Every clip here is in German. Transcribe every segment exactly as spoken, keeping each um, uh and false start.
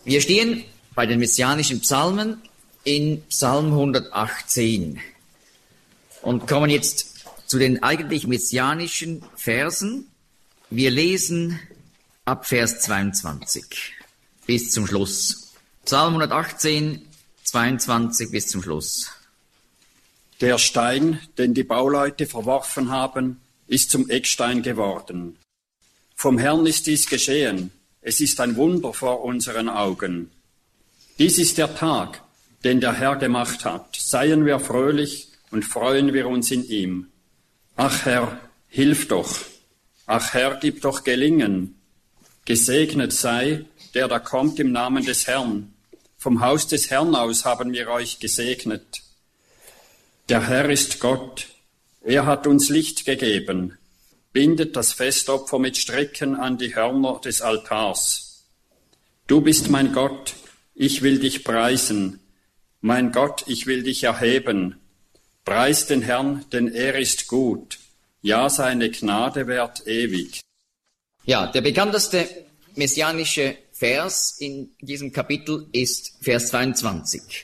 Wir stehen bei den messianischen Psalmen in Psalm hundertachtzehn und kommen jetzt zu den eigentlich messianischen Versen. Wir lesen ab Vers zweiundzwanzig bis zum Schluss. Psalm hundertachtzehn, zweiundzwanzig bis zum Schluss. Der Stein, den die Bauleute verworfen haben, ist zum Eckstein geworden. Vom Herrn ist dies geschehen. Es ist ein Wunder vor unseren Augen. Dies ist der Tag, den der Herr gemacht hat. Seien wir fröhlich und freuen wir uns in ihm. Ach Herr, hilf doch. Ach Herr, gib doch Gelingen. Gesegnet sei, der da kommt im Namen des Herrn. Vom Haus des Herrn aus haben wir euch gesegnet. Der Herr ist Gott. Er hat uns Licht gegeben. Bindet das Festopfer mit Stricken an die Hörner des Altars. Du bist mein Gott, ich will dich preisen. Mein Gott, ich will dich erheben. Preis den Herrn, denn er ist gut. Ja, seine Gnade währt ewig. Ja, der bekannteste messianische Vers in diesem Kapitel ist Vers zweiundzwanzig.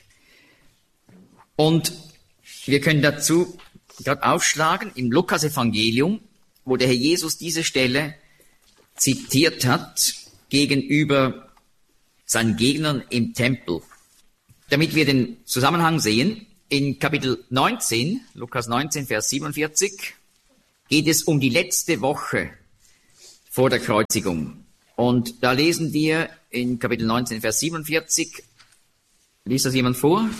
Und wir können dazu gerade aufschlagen im Lukas-Evangelium, wo der Herr Jesus diese Stelle zitiert hat gegenüber seinen Gegnern im Tempel. Damit wir den Zusammenhang sehen, in Kapitel neunzehn, Lukas neunzehn, Vers siebenundvierzig, geht es um die letzte Woche vor der Kreuzigung. Und da lesen wir in Kapitel neunzehn, Vers siebenundvierzig, liest das jemand vor?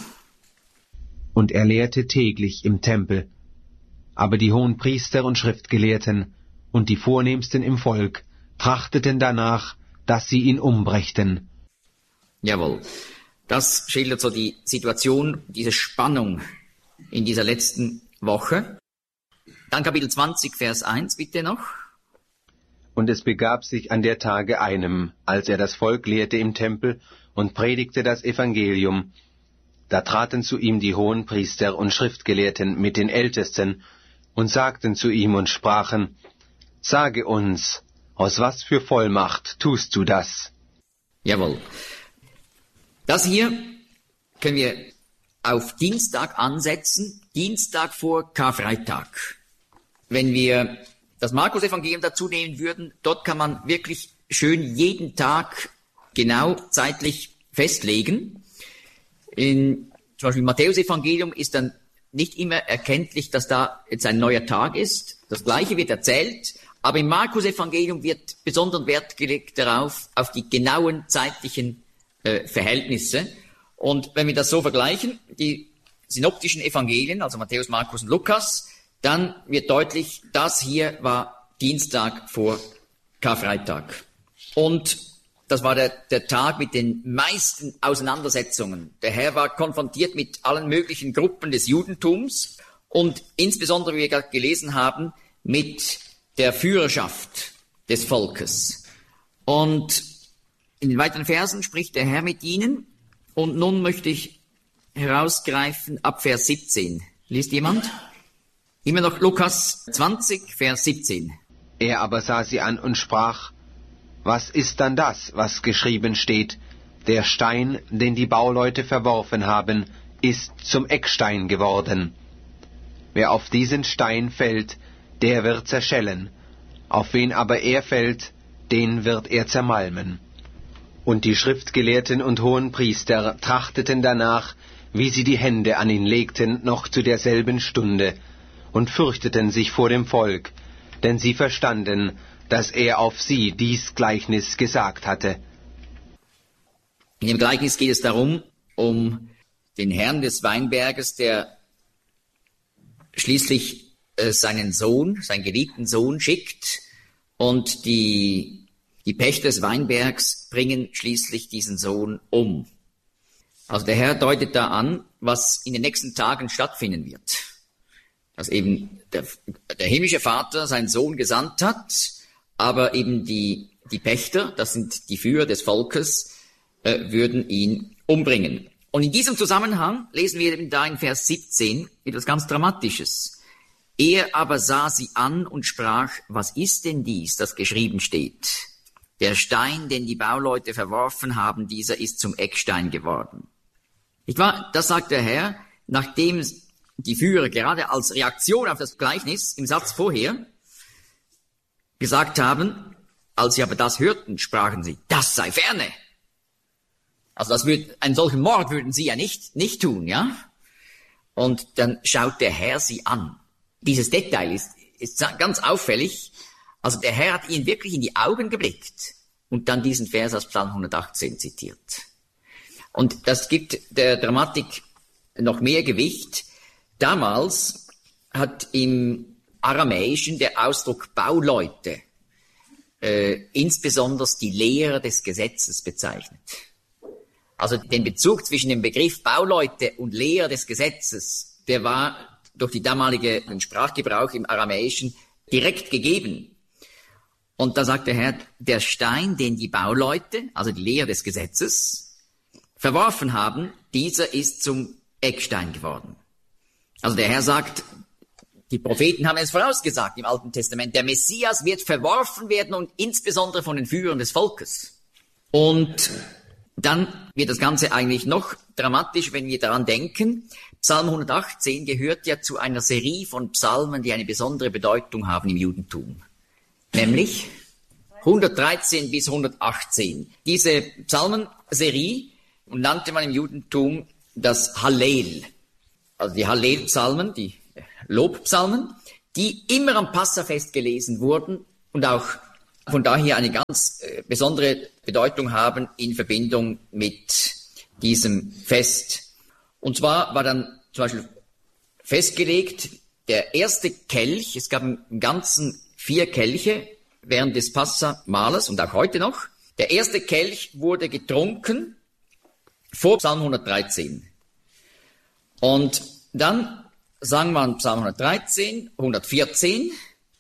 Und er lehrte täglich im Tempel. Aber die Hohenpriester und Schriftgelehrten und die Vornehmsten im Volk trachteten danach, dass sie ihn umbrächten. Jawohl. Das schildert so die Situation, diese Spannung in dieser letzten Woche. Dann Kapitel zwanzig, Vers eins, bitte noch. Und es begab sich an der Tage einem, als er das Volk lehrte im Tempel und predigte das Evangelium, da traten zu ihm die Hohenpriester und Schriftgelehrten mit den Ältesten und sagten zu ihm und sprachen, sage uns, aus was für Vollmacht tust du das? Jawohl. Das hier können wir auf Dienstag ansetzen, Dienstag vor Karfreitag. Wenn wir das Markus-Evangelium dazu nehmen würden, dort kann man wirklich schön jeden Tag genau zeitlich festlegen. In zum Beispiel im Matthäus-Evangelium ist dann nicht immer erkenntlich, dass da jetzt ein neuer Tag ist. Das Gleiche wird erzählt, aber im Markus-Evangelium wird besonderen Wert gelegt darauf, auf die genauen zeitlichen äh, Verhältnisse. Und wenn wir das so vergleichen, die synoptischen Evangelien, also Matthäus, Markus und Lukas, dann wird deutlich, das hier war Dienstag vor Karfreitag. Und das war der, der Tag mit den meisten Auseinandersetzungen. Der Herr war konfrontiert mit allen möglichen Gruppen des Judentums und insbesondere, wie wir gerade gelesen haben, mit der Führerschaft des Volkes. Und in den weiteren Versen spricht der Herr mit ihnen. Und nun möchte ich herausgreifen ab Vers siebzehn. Liest jemand? Immer noch Lukas zwanzig, Vers siebzehn. Er aber sah sie an und sprach, was ist dann das, was geschrieben steht? Der Stein, den die Bauleute verworfen haben, ist zum Eckstein geworden. Wer auf diesen Stein fällt, der wird zerschellen. Auf wen aber er fällt, den wird er zermalmen. Und die Schriftgelehrten und Hohenpriester trachteten danach, wie sie die Hände an ihn legten, noch zu derselben Stunde, und fürchteten sich vor dem Volk, denn sie verstanden, dass er auf sie dies Gleichnis gesagt hatte. In dem Gleichnis geht es darum, um den Herrn des Weinberges, der schließlich äh, seinen Sohn, seinen geliebten Sohn schickt, und die, die Pächter des Weinbergs bringen schließlich diesen Sohn um. Also der Herr deutet da an, was in den nächsten Tagen stattfinden wird. Dass eben der, der himmlische Vater seinen Sohn gesandt hat, aber eben die, die Pächter, das sind die Führer des Volkes, äh, würden ihn umbringen. Und in diesem Zusammenhang lesen wir eben da in Vers siebzehn etwas ganz Dramatisches. Er aber sah sie an und sprach, was ist denn dies, das geschrieben steht? Der Stein, den die Bauleute verworfen haben, dieser ist zum Eckstein geworden. Nicht wahr? Das sagt der Herr, nachdem die Führer gerade als Reaktion auf das Gleichnis im Satz vorher gesagt haben, als sie aber das hörten, sprachen sie, das sei ferne. Also das würd, einen solchen Mord würden sie ja nicht, nicht tun, ja? Und dann schaut der Herr sie an. Dieses Detail ist, ist ganz auffällig. Also der Herr hat ihnen wirklich in die Augen geblickt und dann diesen Vers aus Psalm hundertachtzehn zitiert. Und das gibt der Dramatik noch mehr Gewicht. Damals hat im Aramäischen der Ausdruck Bauleute äh, insbesondere die Lehrer des Gesetzes bezeichnet. Also den Bezug zwischen dem Begriff Bauleute und Lehrer des Gesetzes, der war durch die damalige Sprachgebrauch im Aramäischen direkt gegeben. Und da sagt der Herr, der Stein, den die Bauleute, also die Lehrer des Gesetzes, verworfen haben, dieser ist zum Eckstein geworden. Also der Herr sagt, die Propheten haben es vorausgesagt im Alten Testament, der Messias wird verworfen werden und insbesondere von den Führern des Volkes. Und dann wird das Ganze eigentlich noch dramatisch, wenn wir daran denken. Psalm hundertachtzehn gehört ja zu einer Serie von Psalmen, die eine besondere Bedeutung haben im Judentum. Nämlich hundertdreizehn bis hundertachtzehn. Diese Psalmenserie nannte man im Judentum das Hallel. Also die Hallel-Psalmen, die Lobpsalmen, die immer am Passafest gelesen wurden und auch von daher eine ganz äh, besondere Bedeutung haben in Verbindung mit diesem Fest. Und zwar war dann zum Beispiel festgelegt, der erste Kelch, es gab im Ganzen vier Kelche während des Passamahles und auch heute noch. Der erste Kelch wurde getrunken vor Psalm hundertdreizehn. Und dann sang man Psalm hundertdreizehn, hundertvierzehn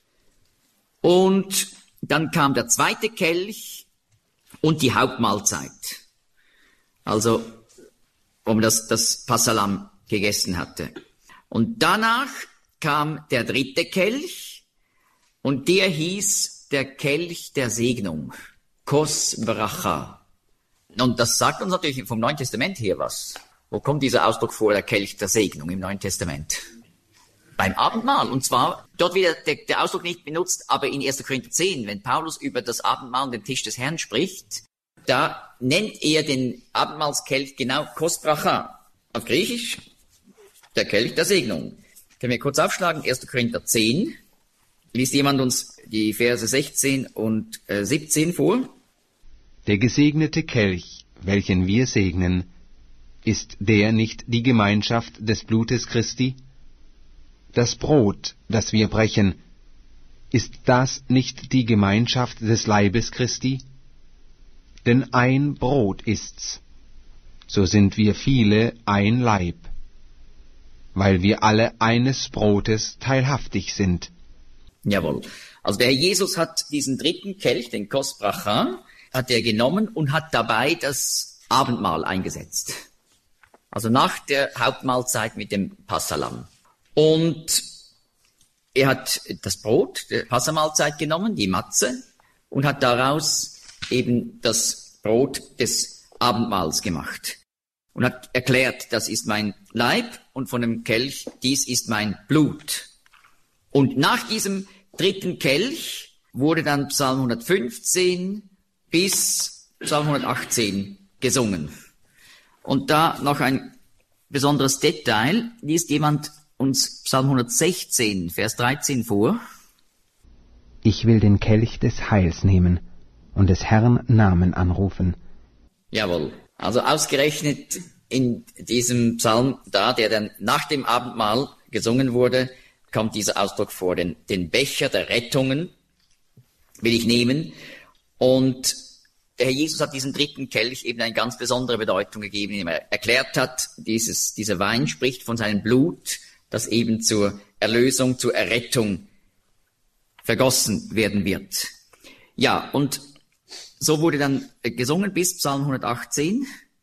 und dann kam der zweite Kelch und die Hauptmahlzeit. Also, wo man das, das Passalam gegessen hatte. Und danach kam der dritte Kelch und der hieß der Kelch der Segnung. Kos Bracha. Und das sagt uns natürlich vom Neuen Testament her was. Wo kommt dieser Ausdruck vor, der Kelch der Segnung im Neuen Testament? Beim Abendmahl. Und zwar, dort wird der, der Ausdruck nicht benutzt, aber in erster Korinther zehn, wenn Paulus über das Abendmahl und den Tisch des Herrn spricht, da nennt er den Abendmahlskelch genau Kos Bracha. Auf Griechisch, der Kelch der Segnung. Können wir kurz aufschlagen, erster Korinther zehn. Liest jemand uns die Verse sechzehn und äh, siebzehn vor? Der gesegnete Kelch, welchen wir segnen, ist der nicht die Gemeinschaft des Blutes Christi? Das Brot, das wir brechen, ist das nicht die Gemeinschaft des Leibes Christi? Denn ein Brot ist's, so sind wir viele ein Leib, weil wir alle eines Brotes teilhaftig sind. Jawohl. Also der Herr Jesus hat diesen dritten Kelch, den Kos Bracha, hat er genommen und hat dabei das Abendmahl eingesetzt. Also nach der Hauptmahlzeit mit dem Passalam. Und er hat das Brot der Passamahlzeit genommen, die Matze, und hat daraus eben das Brot des Abendmahls gemacht. Und hat erklärt, das ist mein Leib und von dem Kelch, dies ist mein Blut. Und nach diesem dritten Kelch wurde dann Psalm hundertfünfzehn bis Psalm hundertachtzehn gesungen. Und da noch ein besonderes Detail, liest jemand uns Psalm hundertsechzehn, Vers dreizehn vor. Ich will den Kelch des Heils nehmen und des Herrn Namen anrufen. Jawohl, also ausgerechnet in diesem Psalm da, der dann nach dem Abendmahl gesungen wurde, kommt dieser Ausdruck vor, den, den Becher der Rettungen will ich nehmen. Und der Herr Jesus hat diesem dritten Kelch eben eine ganz besondere Bedeutung gegeben, indem er erklärt hat, dieses, dieser Wein spricht von seinem Blut, das eben zur Erlösung, zur Errettung vergossen werden wird. Ja, und so wurde dann gesungen bis Psalm hundertachtzehn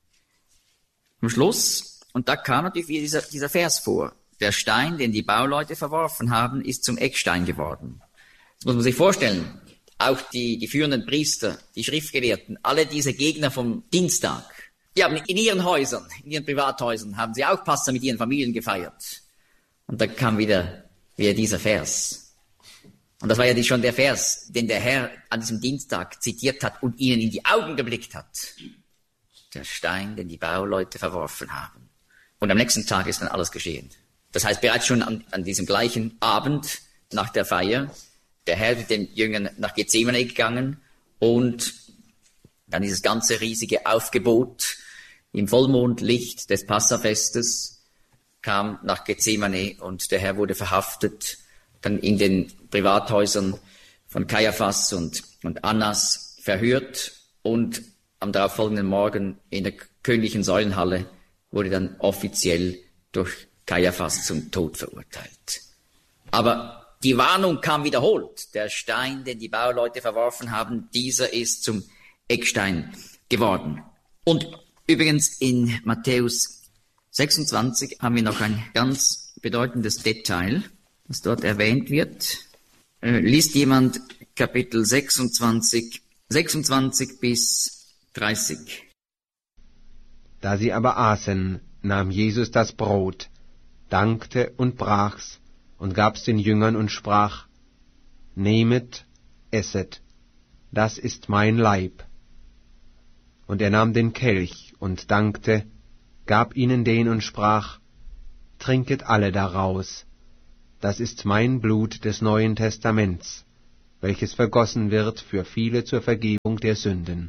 am Schluss. Und da kam natürlich wieder dieser, dieser Vers vor. Der Stein, den die Bauleute verworfen haben, ist zum Eckstein geworden. Das muss man sich vorstellen. auch die, die führenden Priester, die Schriftgelehrten, alle diese Gegner vom Dienstag, die haben in ihren Häusern, in ihren Privathäusern, haben sie auch Passa mit ihren Familien gefeiert. Und da kam wieder, wieder dieser Vers. Und das war ja schon der Vers, den der Herr an diesem Dienstag zitiert hat und ihnen in die Augen geblickt hat. Der Stein, den die Bauleute verworfen haben. Und am nächsten Tag ist dann alles geschehen. Das heißt, bereits schon an, an diesem gleichen Abend nach der Feier, der Herr mit den Jüngern nach Gethsemane gegangen und dann dieses ganze riesige Aufgebot im Vollmondlicht des Passafestes kam nach Gethsemane und der Herr wurde verhaftet, dann in den Privathäusern von Kaiaphas und, und Annas verhört und am darauffolgenden Morgen in der königlichen Säulenhalle wurde dann offiziell durch Kaiaphas zum Tod verurteilt. Aber die Warnung kam wiederholt. Der Stein, den die Bauleute verworfen haben, dieser ist zum Eckstein geworden. Und übrigens in Matthäus sechsundzwanzig haben wir noch ein ganz bedeutendes Detail, das dort erwähnt wird. Äh, liest jemand Kapitel sechsundzwanzig, sechsundzwanzig bis dreißig. Da sie aber aßen, nahm Jesus das Brot, dankte und brach's und gab's den Jüngern und sprach: Nehmet, esset, das ist mein Leib. Und er nahm den Kelch und dankte, gab ihnen den und sprach: Trinket alle daraus, das ist mein Blut des Neuen Testaments, welches vergossen wird für viele zur Vergebung der Sünden.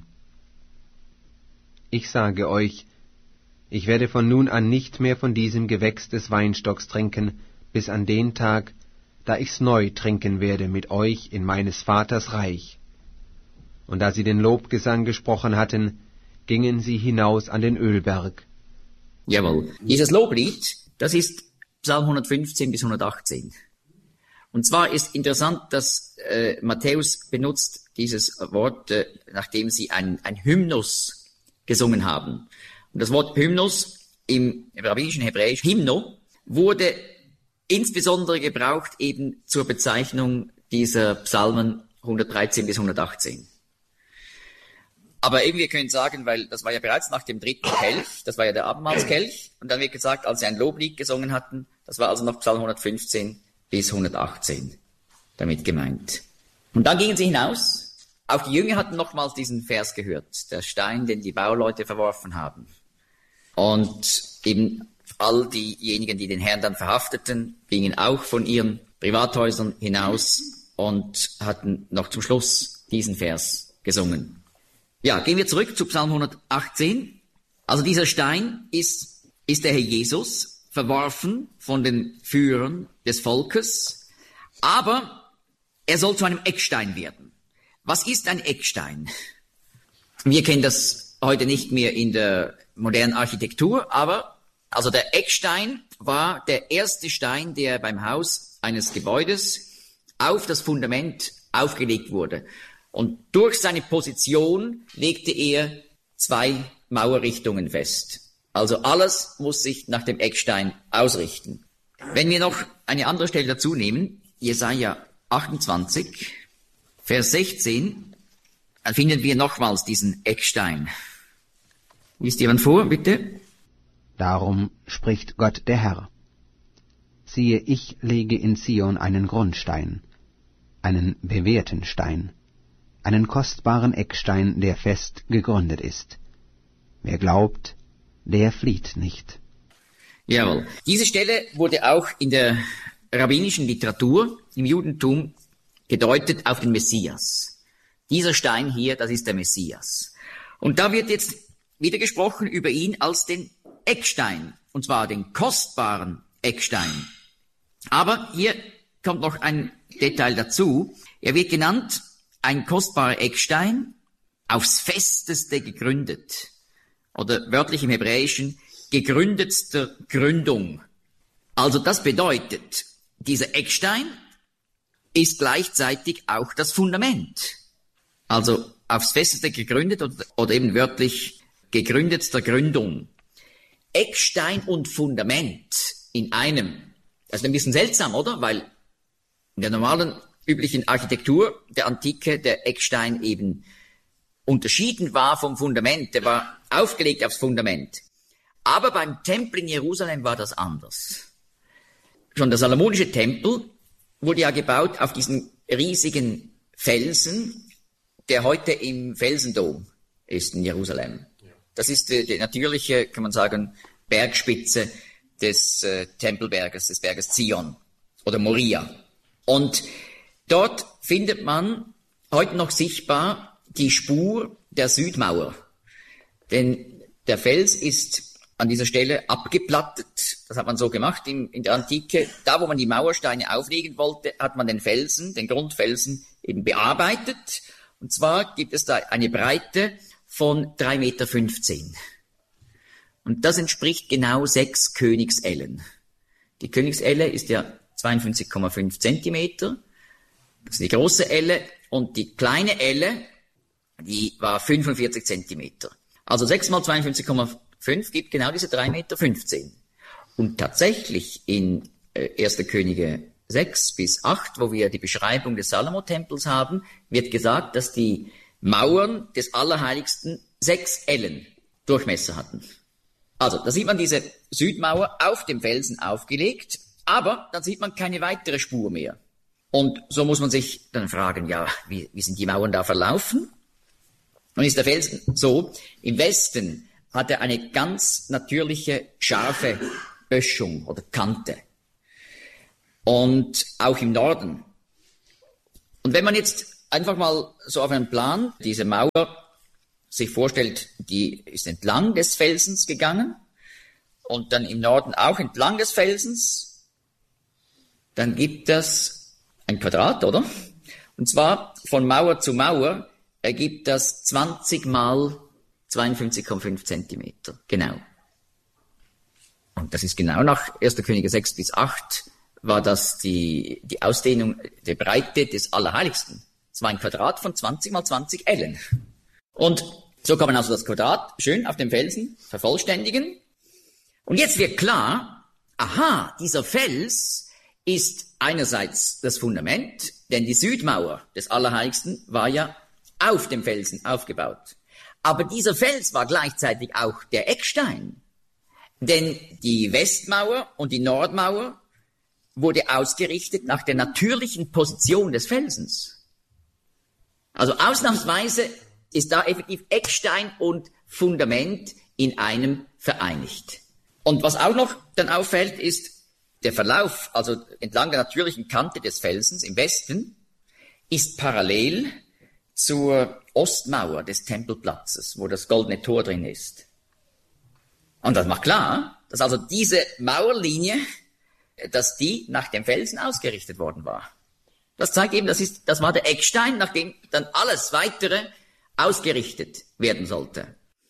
Ich sage euch, ich werde von nun an nicht mehr von diesem Gewächs des Weinstocks trinken, bis an den Tag, da ich's neu trinken werde mit euch in meines Vaters Reich. Und da sie den Lobgesang gesprochen hatten, gingen sie hinaus an den Ölberg. Jawohl. Dieses Loblied, das ist Psalm hundertfünfzehn bis hundertachtzehn. Und zwar ist interessant, dass äh, Matthäus benutzt dieses Wort, äh, nachdem sie ein, ein Hymnus gesungen haben. Und das Wort Hymnus im rabbinischen Hebräisch, Hymno, wurde insbesondere gebraucht eben zur Bezeichnung dieser Psalmen hundertdreizehn bis hundertachtzehn. Aber eben wir können sagen, weil das war ja bereits nach dem dritten Kelch, das war ja der Abendmahlskelch, und dann wird gesagt, als sie ein Loblied gesungen hatten, das war also noch Psalm hundertfünfzehn bis hundertachtzehn damit gemeint. Und dann gingen sie hinaus. Auch die Jünger hatten nochmals diesen Vers gehört, der Stein, den die Bauleute verworfen haben. Und eben all diejenigen, die den Herrn dann verhafteten, gingen auch von ihren Privathäusern hinaus und hatten noch zum Schluss diesen Vers gesungen. Ja, gehen wir zurück zu Psalm hundertachtzehn. Also dieser Stein ist, ist der Herr Jesus, verworfen von den Führern des Volkes, aber er soll zu einem Eckstein werden. Was ist ein Eckstein? Wir kennen das heute nicht mehr in der modernen Architektur, aber also der Eckstein war der erste Stein, der beim Haus eines Gebäudes auf das Fundament aufgelegt wurde. Und durch seine Position legte er zwei Mauerrichtungen fest. Also alles muss sich nach dem Eckstein ausrichten. Wenn wir noch eine andere Stelle dazu nehmen, Jesaja achtundzwanzig, Vers sechzehn, dann finden wir nochmals diesen Eckstein. Liest jemand vor, bitte? Darum spricht Gott der Herr: Siehe, ich lege in Zion einen Grundstein, einen bewährten Stein, einen kostbaren Eckstein, der fest gegründet ist. Wer glaubt, der flieht nicht. Jawohl. Diese Stelle wurde auch in der rabbinischen Literatur im Judentum gedeutet auf den Messias. Dieser Stein hier, das ist der Messias. Und da wird jetzt wieder gesprochen über ihn als den Eckstein, und zwar den kostbaren Eckstein. Aber hier kommt noch ein Detail dazu. Er wird genannt ein kostbarer Eckstein, aufs Festeste gegründet. Oder wörtlich im Hebräischen, gegründetster Gründung. Also das bedeutet, dieser Eckstein ist gleichzeitig auch das Fundament. Also aufs Festeste gegründet oder, oder eben wörtlich gegründetster Gründung. Eckstein und Fundament in einem. Das ist ein bisschen seltsam, oder? Weil in der normalen üblichen Architektur der Antike der Eckstein eben unterschieden war vom Fundament. Der war aufgelegt aufs Fundament. Aber beim Tempel in Jerusalem war das anders. Schon der salomonische Tempel wurde ja gebaut auf diesen riesigen Felsen, der heute im Felsendom ist in Jerusalem. Das ist die, die natürliche, kann man sagen, Bergspitze des äh, Tempelberges, des Berges Zion oder Moria. Und dort findet man heute noch sichtbar die Spur der Südmauer. Denn der Fels ist an dieser Stelle abgeplattet. Das hat man so gemacht in, in der Antike. Da, wo man die Mauersteine auflegen wollte, hat man den Felsen, den Grundfelsen eben bearbeitet. Und zwar gibt es da eine Breite von drei Meter fünfzehn. Und das entspricht genau sechs Königsellen. Die Königselle ist ja zweiundfünfzig Komma fünf Zentimeter. Das ist die große Elle. Und die kleine Elle, die war fünfundvierzig Zentimeter. Also sechs mal zweiundfünfzig Komma fünf gibt genau diese drei Meter fünfzehn. Und tatsächlich in äh, erster Könige sechs bis acht, wo wir die Beschreibung des Salomo-Tempels haben, wird gesagt, dass die Mauern des Allerheiligsten sechs Ellen Durchmesser hatten. Also, da sieht man diese Südmauer auf dem Felsen aufgelegt, aber dann sieht man keine weitere Spur mehr. Und so muss man sich dann fragen, ja, wie, wie sind die Mauern da verlaufen? Nun ist der Felsen so, im Westen hat er eine ganz natürliche, scharfe Böschung oder Kante. Und auch im Norden. Und wenn man jetzt einfach mal so auf einen Plan diese Mauer sich vorstellt, die ist entlang des Felsens gegangen und dann im Norden auch entlang des Felsens, dann gibt das ein Quadrat, oder? Und zwar von Mauer zu Mauer ergibt das zwanzig mal zweiundfünfzig Komma fünf Zentimeter. Genau. Und das ist genau nach erster Könige sechs bis acht war das die, die Ausdehnung der Breite des Allerheiligsten. Es war ein Quadrat von zwanzig mal zwanzig Ellen. Und so kann man also das Quadrat schön auf dem Felsen vervollständigen. Und jetzt wird klar, aha, dieser Fels ist einerseits das Fundament, denn die Südmauer des Allerheiligsten war ja auf dem Felsen aufgebaut. Aber dieser Fels war gleichzeitig auch der Eckstein. Denn die Westmauer und die Nordmauer wurde ausgerichtet nach der natürlichen Position des Felsens. Also ausnahmsweise ist da effektiv Eckstein und Fundament in einem vereinigt. Und was auch noch dann auffällt, ist der Verlauf, also entlang der natürlichen Kante des Felsens im Westen, ist parallel zur Ostmauer des Tempelplatzes, wo das goldene Tor drin ist. Und das macht klar, dass also diese Mauerlinie, dass die nach dem Felsen ausgerichtet worden war. Das zeigt eben, das ist, das war der Eckstein, nach dem dann alles weitere ausgerichtet werden sollte.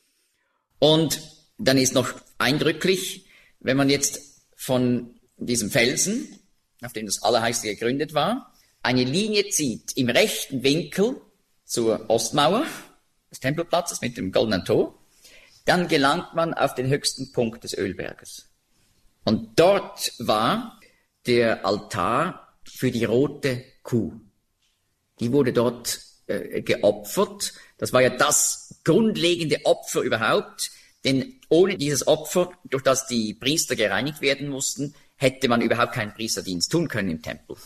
Und dann ist noch eindrücklich, wenn man jetzt von diesem Felsen, auf dem das Allerheiligste gegründet war, eine Linie zieht im rechten Winkel zur Ostmauer des Tempelplatzes mit dem goldenen Tor, dann gelangt man auf den höchsten Punkt des Ölberges. Und dort war der Altar für die rote Kuh. Die wurde dort äh, geopfert. Das war ja das grundlegende Opfer überhaupt, denn ohne dieses Opfer, durch das die Priester gereinigt werden mussten, hätte man überhaupt keinen Priesterdienst tun können im Tempel.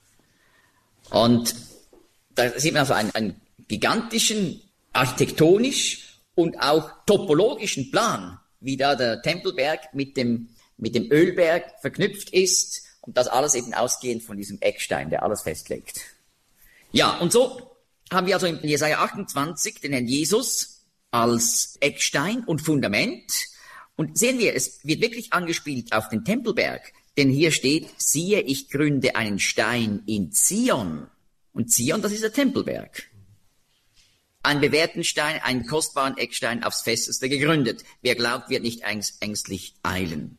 Und da sieht man also einen, einen gigantischen, architektonisch und auch topologischen Plan, wie da der Tempelberg mit dem, mit dem Ölberg verknüpft ist und das alles eben ausgehend von diesem Eckstein, der alles festlegt. Ja, und so haben wir also in Jesaja achtundzwanzig den Herrn Jesus als Eckstein und Fundament. Und sehen wir, es wird wirklich angespielt auf den Tempelberg. Denn hier steht, siehe, ich gründe einen Stein in Zion. Und Zion, das ist der Tempelberg. Einen bewährten Stein, einen kostbaren Eckstein aufs Festeste gegründet. Wer glaubt, wird nicht ängstlich eilen.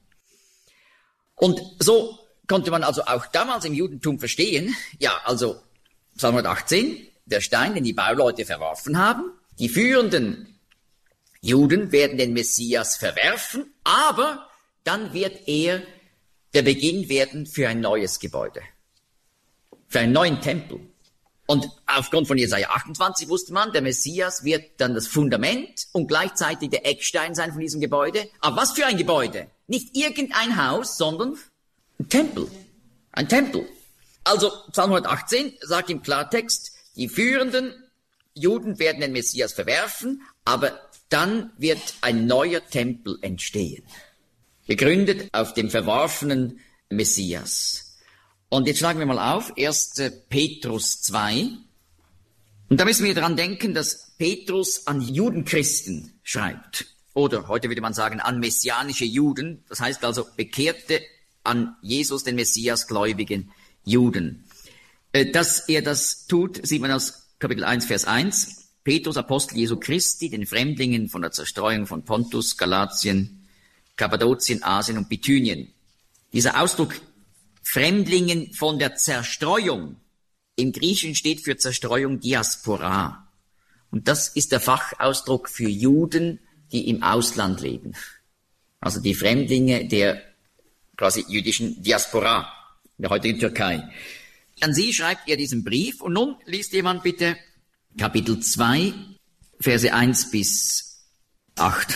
Und so konnte man also auch damals im Judentum verstehen, ja, also Psalm hundertachtzehn, der Stein, den die Bauleute verworfen haben. Die führenden Juden werden den Messias verwerfen, aber dann wird er der Beginn werden für ein neues Gebäude. für einen neuen Tempel. Und aufgrund von Jesaja achtundzwanzig wusste man, der Messias wird dann das Fundament und gleichzeitig der Eckstein sein von diesem Gebäude. Aber was für ein Gebäude? Nicht irgendein Haus, sondern ein Tempel. Ein Tempel. Also Psalm hundertachtzehn sagt im Klartext, die führenden Juden werden den Messias verwerfen, aber dann wird ein neuer Tempel entstehen. Gegründet auf dem verworfenen Messias. Und jetzt schlagen wir mal auf, erster Petrus zwei. Und da müssen wir daran denken, dass Petrus an Judenchristen schreibt. Oder heute würde man sagen, an messianische Juden. Das heißt also bekehrte, an Jesus, den Messias, gläubigen Juden. Dass er das tut, sieht man aus Kapitel eins, Vers eins. Petrus, Apostel Jesu Christi, den Fremdlingen von der Zerstreuung von Pontus, Galatien, Kappadokien, Asien und Bithynien. Dieser Ausdruck Fremdlingen von der Zerstreuung im Griechischen steht für Zerstreuung Diaspora. Und das ist der Fachausdruck für Juden, die im Ausland leben. Also die Fremdlinge der quasi jüdischen Diaspora in der heutigen Türkei. An sie schreibt er diesen Brief und nun liest jemand bitte Kapitel zwei, Verse eins bis acht.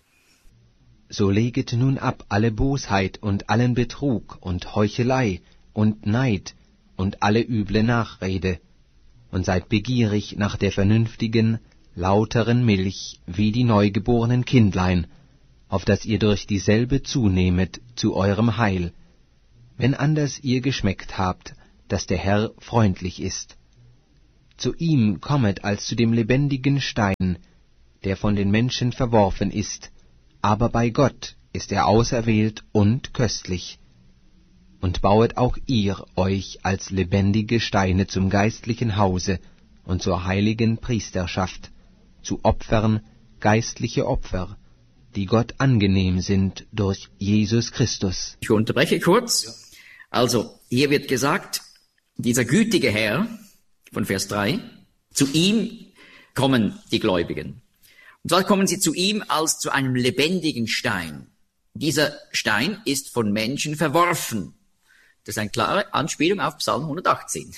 So leget nun ab alle Bosheit und allen Betrug und Heuchelei und Neid und alle üble Nachrede und seid begierig nach der vernünftigen, lauteren Milch wie die neugeborenen Kindlein, auf dass ihr durch dieselbe zunehmet zu eurem Heil, wenn anders ihr geschmeckt habt, dass der Herr freundlich ist. Zu ihm kommet als zu dem lebendigen Stein, der von den Menschen verworfen ist, aber bei Gott ist er auserwählt und köstlich. Und bauet auch ihr euch als lebendige Steine zum geistlichen Hause und zur heiligen Priesterschaft, zu Opfern, geistliche Opfer, die Gott angenehm sind durch Jesus Christus. Ich unterbreche kurz. Also, hier wird gesagt, dieser gütige Herr, von Vers drei, zu ihm kommen die Gläubigen. Und zwar kommen sie zu ihm als zu einem lebendigen Stein. Dieser Stein ist von Menschen verworfen. Das ist eine klare Anspielung auf Psalm hundertachtzehn.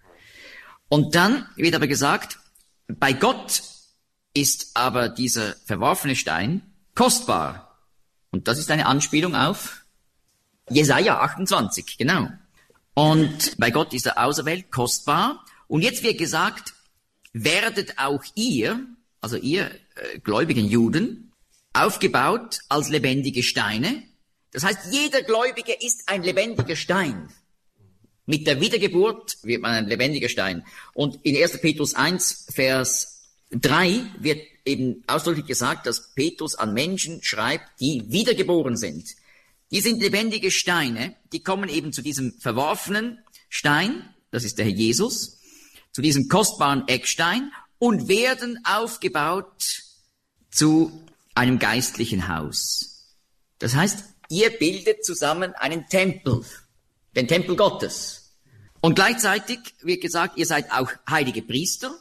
Und dann wird aber gesagt, bei Gott ist aber dieser verworfene Stein kostbar. Und das ist eine Anspielung auf Jesaja achtundzwanzig, genau. Und bei Gott ist er auserwählt, kostbar. Und jetzt wird gesagt, werdet auch ihr, also ihr äh, gläubigen Juden, aufgebaut als lebendige Steine. Das heißt, jeder Gläubige ist ein lebendiger Stein. Mit der Wiedergeburt wird man ein lebendiger Stein. Und in erster Petrus eins, Vers drei wird eben ausdrücklich gesagt, dass Petrus an Menschen schreibt, die wiedergeboren sind. Die sind lebendige Steine, die kommen eben zu diesem verworfenen Stein, das ist der Herr Jesus, zu diesem kostbaren Eckstein und werden aufgebaut zu einem geistlichen Haus. Das heißt, ihr bildet zusammen einen Tempel, den Tempel Gottes. Und gleichzeitig wird gesagt, ihr seid auch heilige Priester,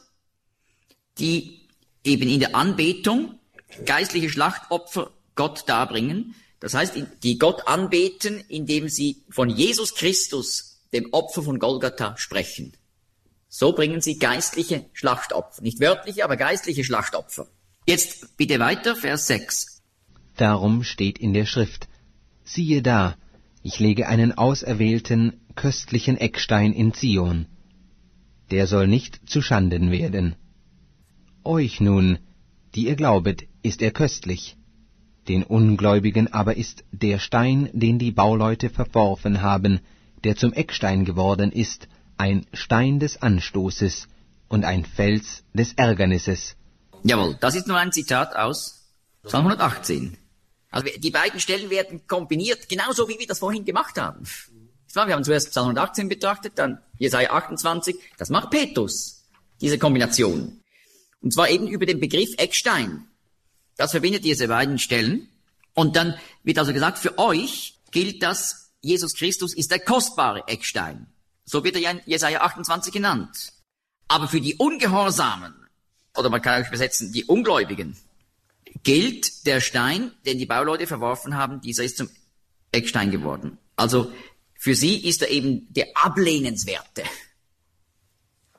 die eben in der Anbetung geistliche Schlachtopfer Gott darbringen. Das heißt, die Gott anbeten, indem sie von Jesus Christus, dem Opfer von Golgatha, sprechen. So bringen sie geistliche Schlachtopfer. Nicht wörtliche, aber geistliche Schlachtopfer. Jetzt bitte weiter, Vers sechs. Darum steht in der Schrift, siehe da, ich lege einen auserwählten, köstlichen Eckstein in Zion. Der soll nicht zu Schanden werden. Euch nun, die ihr glaubet, ist er köstlich. Den Ungläubigen aber ist der Stein, den die Bauleute verworfen haben, der zum Eckstein geworden ist, ein Stein des Anstoßes und ein Fels des Ärgernisses. Jawohl, das ist nur ein Zitat aus Psalm hundertachtzehn. Also die beiden Stellen werden kombiniert, genauso wie wir das vorhin gemacht haben. Wir haben zuerst Psalm hundertachtzehn betrachtet, dann Jesaja achtundzwanzig. Das macht Petrus, diese Kombination. Und zwar eben über den Begriff Eckstein. Das verbindet diese beiden Stellen. Und dann wird also gesagt, für euch gilt das, Jesus Christus ist der kostbare Eckstein. So wird er ja in Jesaja achtundzwanzig genannt. Aber für die Ungehorsamen, oder man kann auch übersetzen, die Ungläubigen, gilt der Stein, den die Bauleute verworfen haben, dieser ist zum Eckstein geworden. Also für sie ist er eben der Ablehnenswerte.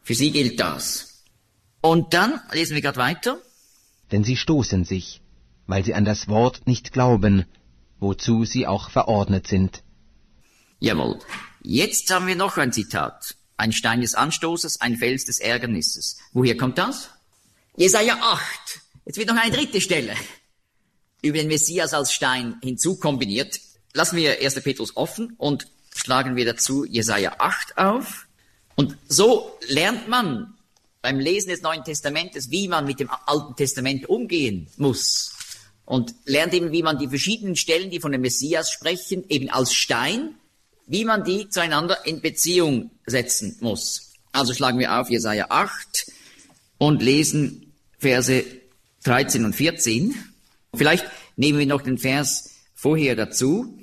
Für sie gilt das. Und dann lesen wir gerade weiter. Denn sie stoßen sich, weil sie an das Wort nicht glauben, wozu sie auch verordnet sind. Jawohl. Jetzt haben wir noch ein Zitat. Ein Stein des Anstoßes, ein Fels des Ärgernisses. Woher kommt das? Jesaja acht. Jetzt wird noch eine dritte Stelle über den Messias als Stein hinzukombiniert. Lassen wir erster Petrus offen und schlagen wir dazu Jesaja acht auf. Und so lernt man beim Lesen des Neuen Testamentes, wie man mit dem Alten Testament umgehen muss. Und lernt eben, wie man die verschiedenen Stellen, die von dem Messias sprechen, eben als Stein, wie man die zueinander in Beziehung setzen muss. Also schlagen wir auf Jesaja acht und lesen Verse dreizehn und vierzehn. Vielleicht nehmen wir noch den Vers vorher dazu.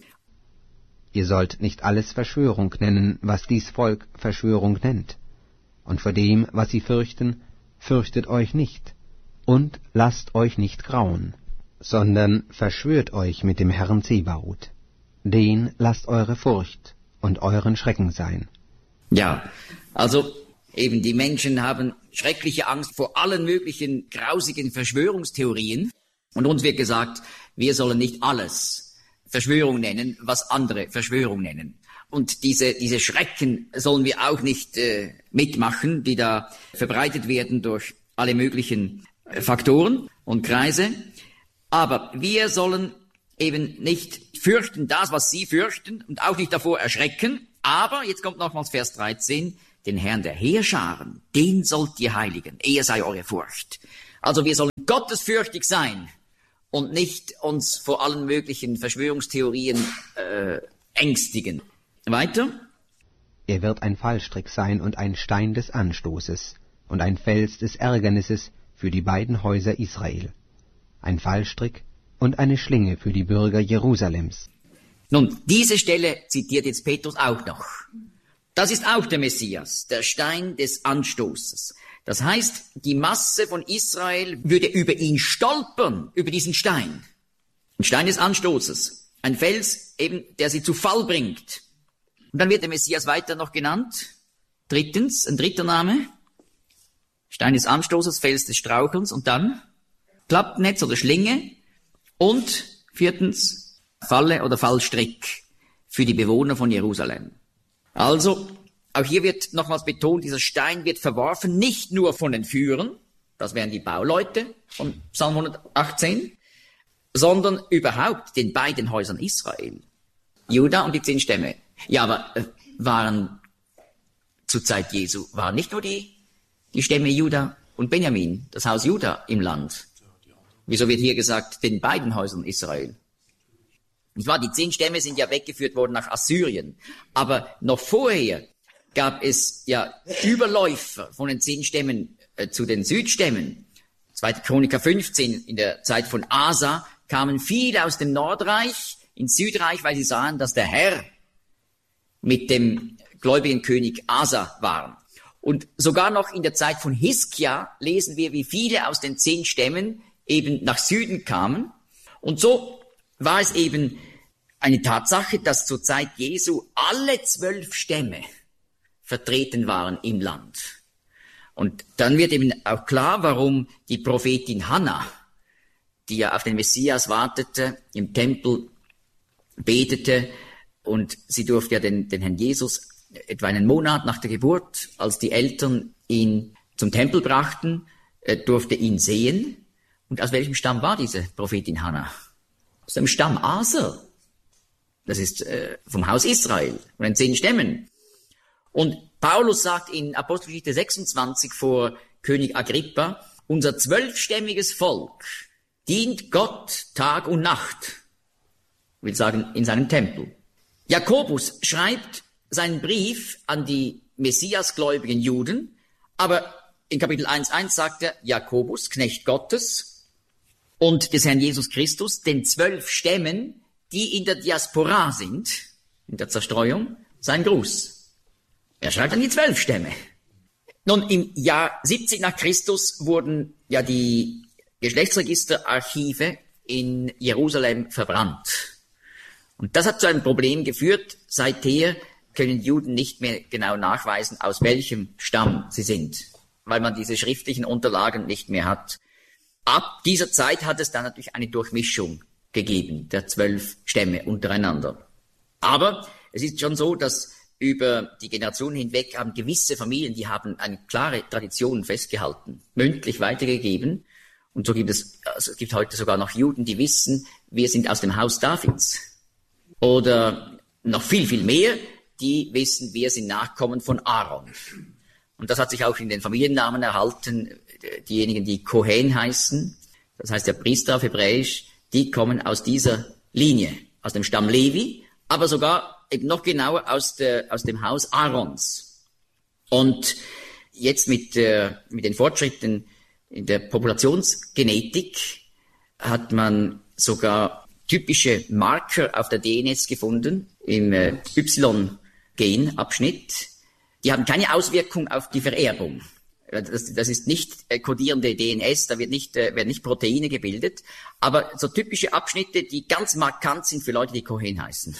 Ihr sollt nicht alles Verschwörung nennen, was dies Volk Verschwörung nennt. Und vor dem, was sie fürchten, fürchtet euch nicht. Und lasst euch nicht grauen, sondern verschwört euch mit dem Herrn Zebaoth. Den lasst eure Furcht und euren Schrecken sein. Ja, also eben die Menschen haben schreckliche Angst vor allen möglichen grausigen Verschwörungstheorien. Und uns wird gesagt, wir sollen nicht alles Verschwörung nennen, was andere Verschwörung nennen. Und diese, diese Schrecken sollen wir auch nicht äh, mitmachen, die da verbreitet werden durch alle möglichen äh, Faktoren und Kreise. Aber wir sollen eben nicht fürchten das, was sie fürchten und auch nicht davor erschrecken. Aber, jetzt kommt nochmals Vers dreizehn, den Herrn der Heerscharen, den sollt ihr heiligen, er sei eure Furcht. Also wir sollen gottesfürchtig sein und nicht uns vor allen möglichen Verschwörungstheorien äh, ängstigen. Weiter. Er wird ein Fallstrick sein und ein Stein des Anstoßes und ein Fels des Ärgernisses für die beiden Häuser Israel. Ein Fallstrick und eine Schlinge für die Bürger Jerusalems. Nun, diese Stelle zitiert jetzt Petrus auch noch. Das ist auch der Messias, der Stein des Anstoßes. Das heißt, die Masse von Israel würde über ihn stolpern, über diesen Stein. Ein Stein des Anstoßes, ein Fels eben, der sie zu Fall bringt. Und dann wird der Messias weiter noch genannt. Drittens, ein dritter Name. Stein des Anstoßes, Fels des Strauchelns und dann Klappnetz oder Schlinge. Und viertens, Falle oder Fallstrick für die Bewohner von Jerusalem. Also, auch hier wird nochmals betont, dieser Stein wird verworfen, nicht nur von den Führern, das wären die Bauleute von Psalm hundertachtzehn, sondern überhaupt den beiden Häusern Israel, Juda und die zehn Stämme. Ja, aber äh, waren zur Zeit Jesu, waren nicht nur die, die Stämme Juda und Benjamin, das Haus Juda im Land. Wieso wird hier gesagt, den beiden Häusern Israel? Und zwar, die zehn Stämme sind ja weggeführt worden nach Assyrien. Aber noch vorher gab es ja Überläufer von den zehn Stämmen äh, zu den Südstämmen. zweiter Chroniker fünfzehn, in der Zeit von Asa, kamen viele aus dem Nordreich ins Südreich, weil sie sahen, dass der Herr mit dem gläubigen König Asa war. Und sogar noch in der Zeit von Hiskia lesen wir, wie viele aus den zehn Stämmen eben nach Süden kamen. Und so war es eben eine Tatsache, dass zur Zeit Jesu alle zwölf Stämme vertreten waren im Land. Und dann wird eben auch klar, warum die Prophetin Hannah, die ja auf den Messias wartete, im Tempel betete, und sie durfte ja den, den Herrn Jesus etwa einen Monat nach der Geburt, als die Eltern ihn zum Tempel brachten, äh, durfte ihn sehen. Und aus welchem Stamm war diese Prophetin Hannah? Aus dem Stamm Aser. Das ist äh, vom Haus Israel, von den zehn Stämmen. Und Paulus sagt in Apostelgeschichte sechsundzwanzig vor König Agrippa, unser zwölfstämmiges Volk dient Gott Tag und Nacht, will sagen, in seinem Tempel. Jakobus schreibt seinen Brief an die Messiasgläubigen Juden, aber in Kapitel eins Komma eins sagt er, Jakobus, Knecht Gottes und des Herrn Jesus Christus, den zwölf Stämmen, die in der Diaspora sind, in der Zerstreuung, sein Gruß. Er schreibt an die zwölf Stämme. Nun, im Jahr siebzig nach Christus wurden ja die Geschlechtsregisterarchive in Jerusalem verbrannt. Und das hat zu einem Problem geführt. Seither können Juden nicht mehr genau nachweisen, aus welchem Stamm sie sind, weil man diese schriftlichen Unterlagen nicht mehr hat. Ab dieser Zeit hat es dann natürlich eine Durchmischung gegeben, der zwölf Stämme untereinander. Aber es ist schon so, dass über die Generationen hinweg haben gewisse Familien, die haben eine klare Tradition festgehalten, mündlich weitergegeben. Und so gibt es, also es gibt heute sogar noch Juden, die wissen, wir sind aus dem Haus Davids. Oder noch viel, viel mehr, die wissen, wir sind Nachkommen von Aaron. Und das hat sich auch in den Familiennamen erhalten. Diejenigen, die Kohen heißen, das heißt der Priester auf Hebräisch, die kommen aus dieser Linie, aus dem Stamm Levi, aber sogar eben noch genauer aus, der, aus dem Haus Aarons. Und jetzt mit, äh, mit den Fortschritten in der Populationsgenetik hat man sogar typische Marker auf der D N S gefunden, im äh, Y-Genabschnitt. Die haben keine Auswirkung auf die Vererbung. Das, das ist nicht äh, kodierende D N S, da wird nicht, äh, werden nicht Proteine gebildet, aber so typische Abschnitte, die ganz markant sind für Leute, die Kohen heißen.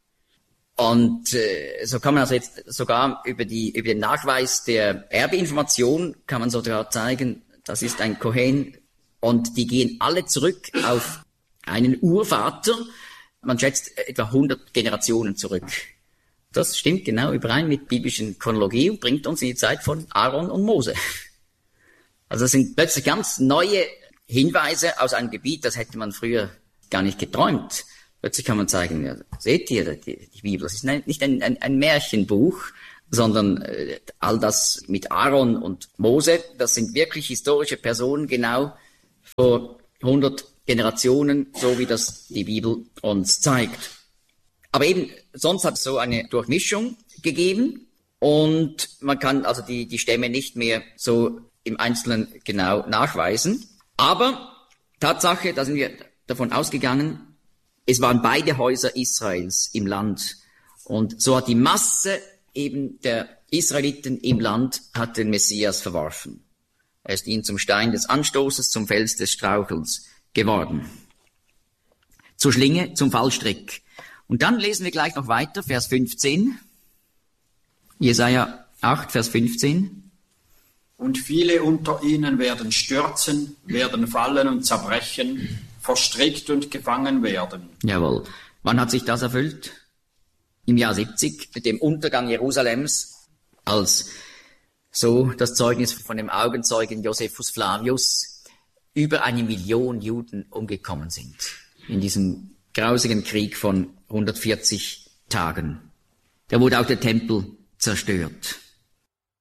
Und äh, so kann man also jetzt sogar über die über den Nachweis der Erbinformation kann man sogar zeigen, das ist ein Kohen und die gehen alle zurück auf einen Urvater. Man schätzt etwa hundert Generationen zurück. Das stimmt genau überein mit biblischen Chronologie und bringt uns in die Zeit von Aaron und Mose. Also das sind plötzlich ganz neue Hinweise aus einem Gebiet, das hätte man früher gar nicht geträumt. Plötzlich kann man sagen, ja, seht ihr, die, die Bibel, das ist nicht ein, ein, ein Märchenbuch, sondern äh, all das mit Aaron und Mose, das sind wirklich historische Personen, genau vor hundert Generationen, so wie das die Bibel uns zeigt. Aber eben, sonst hat es so eine Durchmischung gegeben und man kann also die, die Stämme nicht mehr so im Einzelnen genau nachweisen. Aber Tatsache, da sind wir davon ausgegangen, es waren beide Häuser Israels im Land. Und so hat die Masse eben der Israeliten im Land hat den Messias verworfen. Er ist ihnen zum Stein des Anstoßes, zum Fels des Strauchels geworden. Zur Schlinge, zum Fallstrick. Und dann lesen wir gleich noch weiter, Vers fünfzehn. Jesaja acht, Vers fünfzehn. Und viele unter ihnen werden stürzen, werden fallen und zerbrechen, verstrickt und gefangen werden. Jawohl. Wann hat sich das erfüllt? Im Jahr siebzig, mit dem Untergang Jerusalems, als so das Zeugnis von dem Augenzeugen Josephus Flavius über eine Million Juden umgekommen sind in diesem grausigen Krieg von hundertvierzig Tagen. Da wurde auch der Tempel zerstört.